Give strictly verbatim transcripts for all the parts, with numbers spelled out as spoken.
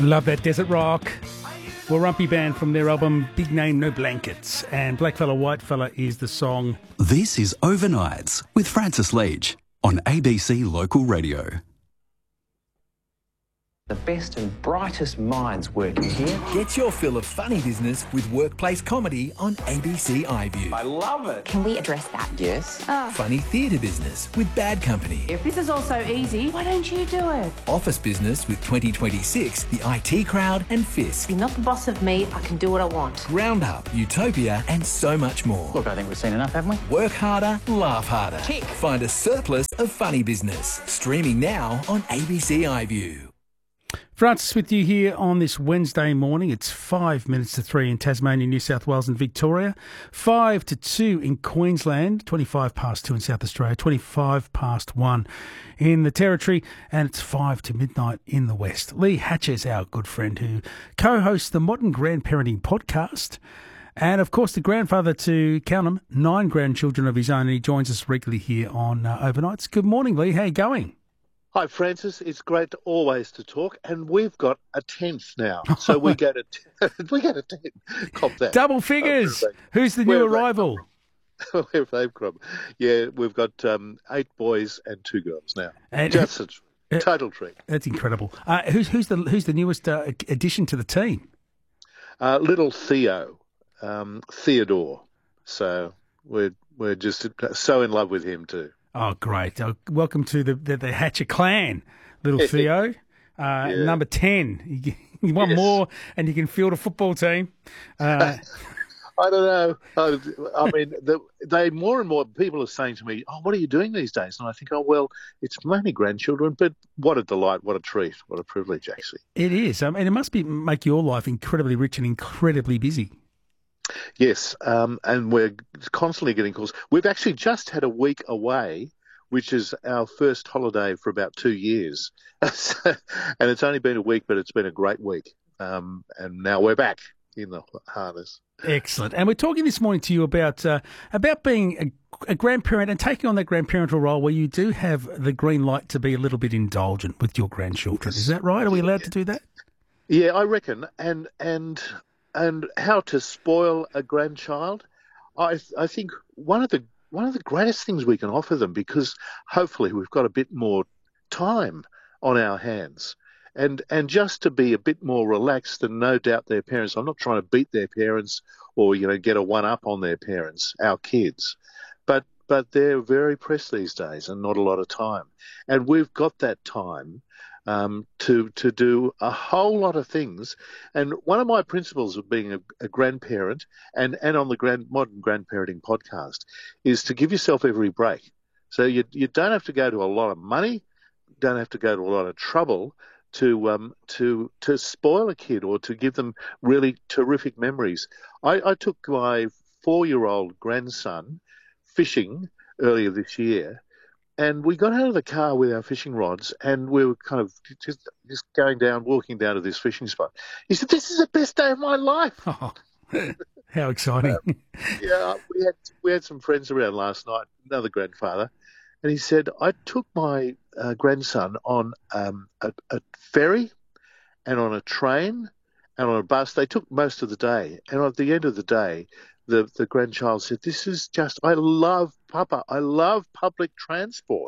Love that desert rock. Warumpi Band from their album Big Name No Blankets, and Blackfella Whitefella is the song. This is Overnights with Francis Leach on A B C Local Radio. The best and brightest minds working here. Get your fill of funny business with workplace comedy on A B C iView. I love it. Can we address that? Yes. Oh. Funny theatre business with Bad Company. If this is all so easy, why don't you do it? Office business with twenty twenty-six, the I T Crowd and Fisk. You're not the boss of me, I can do what I want. Roundup, Utopia and so much more. Look, I think we've seen enough, haven't we? Work harder, laugh harder. Tick. Find a surplus of funny business. Streaming now on A B C iView. Francis with you here on this Wednesday morning. It's five minutes to three in Tasmania, New South Wales and Victoria. Five to two in Queensland. Twenty-five past two in South Australia. Twenty-five past one in the Territory. And it's five to midnight in the West. Lee Hatcher's our good friend who co-hosts the Modern Grandparenting podcast. And, of course, the grandfather to, count 'em, nine grandchildren of his own. And he joins us regularly here on uh, Overnights. Good morning, Lee. How you going? Hi, Francis. It's great to always to talk, and we've got a tenth now, so we get a t- we get a tenth. Cop that. Double figures. Who's the new Where arrival? Where have they come? Yeah, we've got um, eight boys and two girls now. And, Just a uh, total treat. That's incredible. Uh, who's who's the who's the newest uh, addition to the team? Uh, little Theo, um, Theodore. So we're we're just so in love with him too. Oh, great. Uh, welcome to the, the, the Hatcher clan, little Theo. Uh, yeah. Number ten. You, you want yes. more and you can field a football team. Uh, I don't know. I, I mean, the, they more and more people are saying to me, oh, what are you doing these days? And I think, oh, well, it's mainly grandchildren, but what a delight, what a treat, what a privilege, actually. It is. I mean, it must be make your life incredibly rich and incredibly busy. Yes, um, and we're constantly getting calls. We've actually just had a week away, which is our first holiday for about two years. And it's only been a week, but it's been a great week. Um, and now we're back in the harness. Excellent. And we're talking this morning to you about uh, about being a, a grandparent and taking on that grandparental role where you do have the green light to be a little bit indulgent with your grandchildren. Is that right? Are we allowed to do that? Yeah, I reckon. And and... And how to spoil a grandchild, I I think one of the one of the greatest things we can offer them, because hopefully we've got a bit more time on our hands, and and just to be a bit more relaxed and no doubt their parents. I'm not trying to beat their parents or you know get a one up on their parents, our kids, but but they're very pressed these days and not a lot of time, and we've got that time. Um, to to do a whole lot of things. And one of my principles of being a, a grandparent and, and on the grand, Modern Grandparenting podcast is to give yourself every break. So you you don't have to go to a lot of money, don't have to go to a lot of trouble to um to to spoil a kid or to give them really terrific memories. I, I took my four-year-old grandson fishing earlier this year. And we got out of the car with our fishing rods and we were kind of just just going down, walking down to this fishing spot. He said, this is the best day of my life. Oh, how exciting. Um, yeah, we had we had some friends around last night, another grandfather, and he said, I took my uh, grandson on um, a, a ferry and on a train and on a bus. They took most of the day. And at the end of the day, The, the grandchild said, this is just, I love Papa. I love public transport.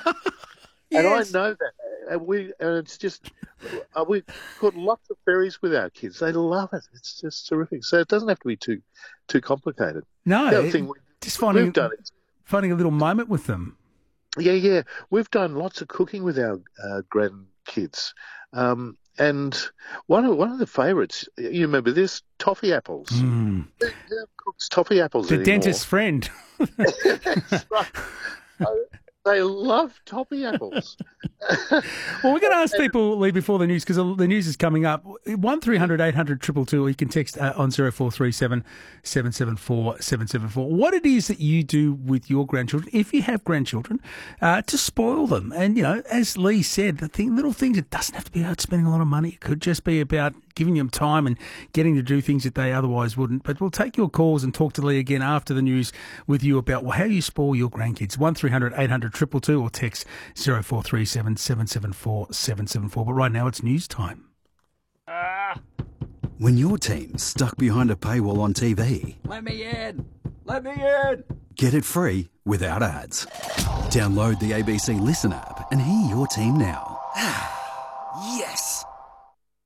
Yes. And I know that. And we, and it's just, uh, we put lots of ferries with our kids. They love it. It's just terrific. So it doesn't have to be too too complicated. No, the other thing we, just finding, we've done is, finding a little moment with them. Yeah, yeah. We've done lots of cooking with our uh, grandkids. Um, And one of one of the favourites, you remember this, toffee apples. Mm. Who, who cooks toffee apples The anymore? dentist's friend. That's right. They love toffee apples. Well, we're going to ask people, Lee, before the news, because the news is coming up. one three hundred eight hundred two two two, or you can text uh, on zero four three seven seven seven four seven seven four. What it is that you do with your grandchildren, if you have grandchildren, uh, to spoil them. And, you know, as Lee said, the thing, little things, it doesn't have to be about spending a lot of money. It could just be about giving them time and getting to do things that they otherwise wouldn't. But we'll take your calls and talk to Lee again after the news with you about well, how you spoil your grandkids. one three hundred eight hundred two two two or text zero four three seven seven seven four seven seven four. But right now it's news time. When your team's stuck behind a paywall on T V, Let me in! Let me in! get it free without ads. Download the A B C Listen app and hear your team now. Yes!